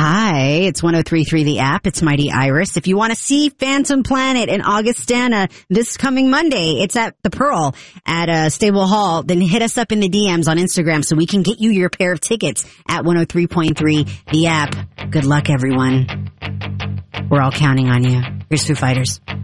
Hi, it's 103.3 The App. It's Mighty Iris. If you want to see Phantom Planet in Augustana this coming Monday, it's at the Pearl at Stable Hall. Then hit us up in the DMs on Instagram so we can get you your pair of tickets at 103.3 The App. Good luck, everyone. We're all counting on you. Here's Foo Fighters.